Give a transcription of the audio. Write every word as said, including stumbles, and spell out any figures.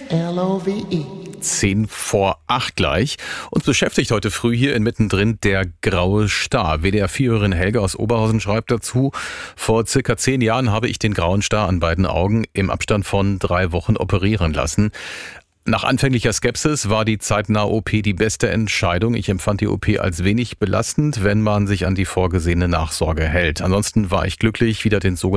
L O V E. Zehn vor acht gleich. Uns beschäftigt heute früh hier in Mittendrin der graue Star. W D R vier-Hörerin Helga aus Oberhausen schreibt dazu: Vor circa zehn Jahren habe ich den grauen Star an beiden Augen im Abstand von drei Wochen operieren lassen. Nach anfänglicher Skepsis war die zeitnahe O P die beste Entscheidung. Ich empfand die O P als wenig belastend, wenn man sich an die vorgesehene Nachsorge hält. Ansonsten war ich glücklich, wieder den sogenannten